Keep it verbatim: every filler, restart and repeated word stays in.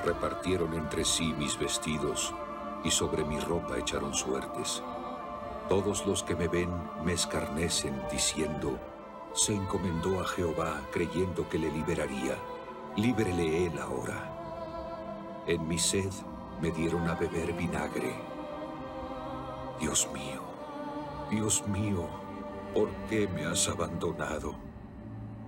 Repartieron entre sí mis vestidos y sobre mi ropa echaron suertes. Todos los que me ven me escarnecen, diciendo: se encomendó a Jehová, creyendo que le liberaría. Líbrele él ahora. En mi sed me dieron a beber vinagre. Dios mío, Dios mío, ¿por qué me has abandonado?